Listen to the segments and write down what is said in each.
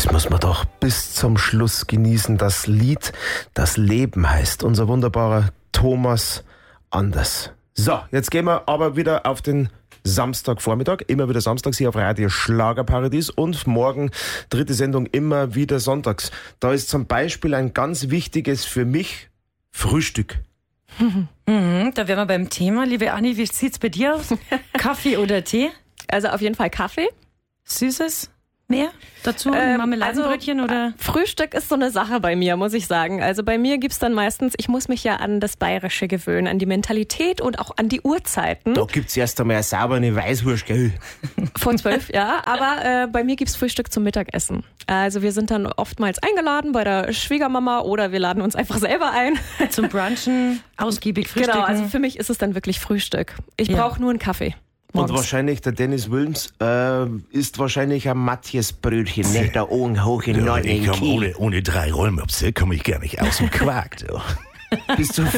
Das muss man doch bis zum Schluss genießen. Das Lied, das Leben heißt. Unser wunderbarer Thomas Anders. So, jetzt gehen wir aber wieder auf den Samstagvormittag, immer wieder samstags hier auf Radio Schlagerparadies und morgen dritte Sendung immer wieder sonntags. Da ist zum Beispiel ein ganz wichtiges für mich Frühstück. Da wären wir beim Thema. Liebe Anni, wie sieht's bei dir aus? Kaffee oder Tee? Also auf jeden Fall Kaffee. Süßes? Mehr dazu? Marmeladenbrötchen oder? Frühstück ist so eine Sache bei mir, muss ich sagen. Also bei mir gibt's dann meistens, ich muss mich ja an das Bayerische gewöhnen, an die Mentalität und auch an die Uhrzeiten. Da gibt's erst einmal eine saubere Weißwurst, gell? Vor 12, ja. Aber bei mir gibt's Frühstück zum Mittagessen. Also wir sind dann oftmals eingeladen bei der Schwiegermama oder wir laden uns einfach selber ein. Zum Brunchen, ausgiebig frühstücken. Genau, also für mich ist es dann wirklich Frühstück. Ich brauche nur einen Kaffee. Morgens. Und wahrscheinlich, der Dennis Wilms isst wahrscheinlich ein Matthias-Brötchen, nicht der Ohren hoch in Norden. Ich komme ohne 3 Rollmöpse, komme ich gar nicht aus dem Quark. So. Bist du...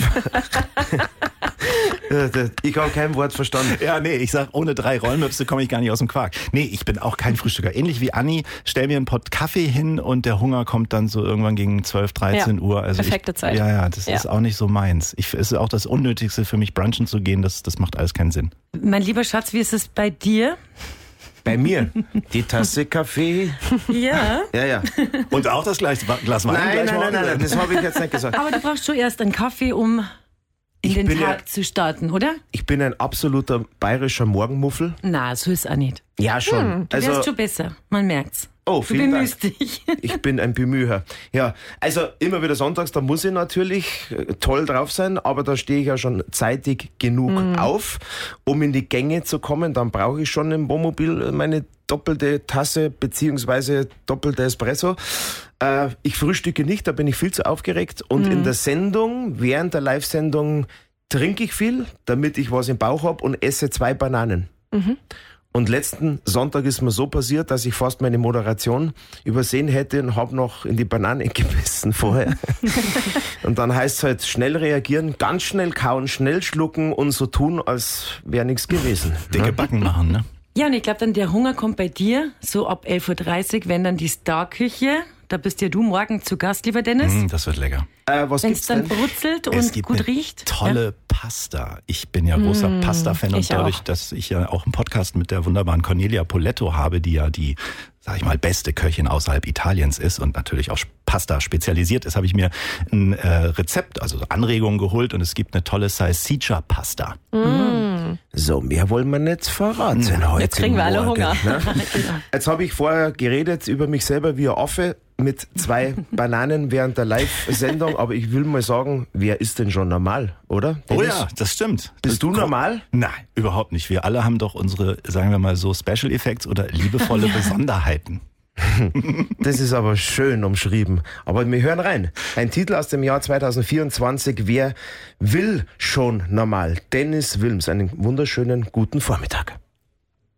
Ich habe kein Wort verstanden. Ja, nee, ich sag, ohne 3 Rollmöpse komme ich gar nicht aus dem Quark. Nee, ich bin auch kein Frühstücker. Ähnlich wie Anni, stell mir einen Pott Kaffee hin und der Hunger kommt dann so irgendwann gegen 12, 13 Uhr. Also perfekte Zeit. Ja, das ist auch nicht so meins. Es ist auch das Unnötigste für mich, brunchen zu gehen. Das macht alles keinen Sinn. Mein lieber Schatz, wie ist es bei dir? Bei mir? Die Tasse Kaffee. Ja. Ja. Und auch das Glas Wein? Nein, das habe ich jetzt nicht gesagt. Aber du brauchst schon erst einen Kaffee, um in den Tag zu starten, oder? Ich bin ein absoluter bayerischer Morgenmuffel. Na, so ist auch nicht. Ja, schon. Du wärst schon besser, man merkt's. Oh, vielen Dank. Du bemühst dich. Ich bin ein Bemüher. Ja, also immer wieder sonntags, da muss ich natürlich toll drauf sein, aber da stehe ich ja schon zeitig genug auf, um in die Gänge zu kommen. Dann brauche ich schon im Wohnmobil meine doppelte Tasse beziehungsweise doppelte Espresso. Ich frühstücke nicht, da bin ich viel zu aufgeregt. Und in der Sendung, während der Live-Sendung, trinke ich viel, damit ich was im Bauch habe und esse 2 Bananen. Und letzten Sonntag ist mir so passiert, dass ich fast meine Moderation übersehen hätte und habe noch in die Banane gebissen vorher. Und dann heißt es halt schnell reagieren, ganz schnell kauen, schnell schlucken und so tun, als wäre nichts gewesen. Dicke Backen machen, ne? Ja, und ich glaube dann, der Hunger kommt bei dir so ab 11.30 Uhr, wenn dann die Starküche, da bist ja du morgen zu Gast, lieber Dennis. Das wird lecker. Was wenn gibt's es dann denn? brutzelt Es und gibt gut eine riecht. tolle Pasta. Ich bin ja großer Pasta-Fan und ich dadurch, auch. dass ich ja auch einen Podcast mit der wunderbaren Cornelia Poletto habe, die ja die, sag ich mal, beste Köchin außerhalb Italiens ist und natürlich auch Pasta spezialisiert ist, habe ich mir ein Rezept, also Anregungen geholt und es gibt eine tolle Salsiccia-Pasta. So, mehr wollen wir nicht verraten heute. Jetzt kriegen wir alle Morgen, Hunger. Ne? Jetzt habe ich vorher geredet über mich selber wie ein Affe mit 2 Bananen während der Live-Sendung, aber ich will mal sagen, wer ist denn schon normal, oder? Oh Dennis? ja, das stimmt. Bist du normal? Nein, überhaupt nicht. Wir alle haben doch unsere, sagen wir mal so, Special Effects oder liebevolle Besonderheiten. Das ist aber schön umschrieben. Aber wir hören rein. Ein Titel aus dem Jahr 2024. Wer will schon normal? Dennis Wilms. Einen wunderschönen guten Vormittag.